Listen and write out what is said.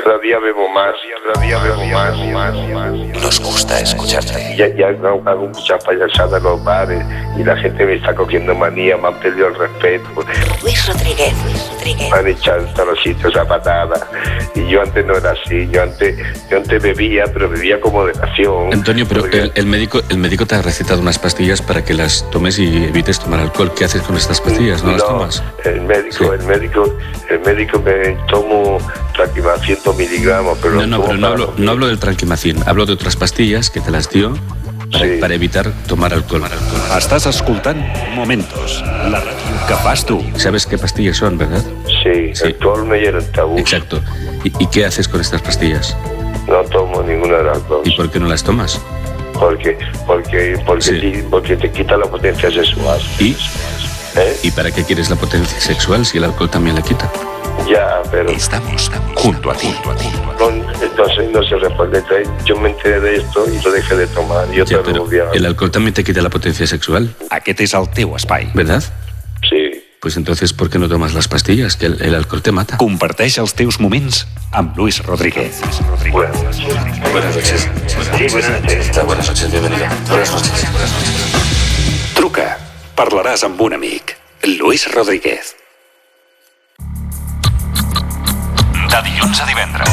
Cada día bebo más, cada día bebo más. Nos gusta escucharte. Ya hago muchas payasadas en los bares y la gente me está cogiendo manía, me han perdido el respeto. Luis Rodríguez. Me han echado hasta los sitios a patada. Y yo antes no era así, yo antes bebía, pero bebía como de nación. Antonio, pero el médico te ha recetado unas pastillas para que las tomes y evites tomar alcohol. ¿Qué haces con estas pastillas? ¿No las tomas? El médico me tomo Tranquimacin 100 miligramos, pero no hablo del Tranquimacin, hablo de otras pastillas que te las dio para evitar tomar alcohol. Estàs escoltant Momentos, la ràdio que fas tu. ¿Sabes qué pastillas son, verdad? Sí, el Tolme y el Altabús. Exacto. ¿Y qué haces con estas pastillas? No tomo ninguna de las dos. ¿Y por qué no las tomas? Porque te quita la potencia sexual. ¿Y para qué quieres la potencia sexual si el alcohol también la quita? Ya, pero... Estamos junto a ti. Entonces no se responde. Yo me enteré de esto y lo dejé de tomar. Pero el alcohol también te quita la potencia sexual. Aquest és el teu espai. ¿Verdad? Sí. Pues entonces, ¿por qué no tomas las pastillas? Que el alcohol te mata. Comparteix els teus moments amb Luis Rodríguez. Buenas noches. Buenas noches. Sí, buenas noches. Buenas noches, bienvenido. Buenas noches. Truca. Parlaràs amb un amic. Luis Rodríguez. De dilluns a divendres,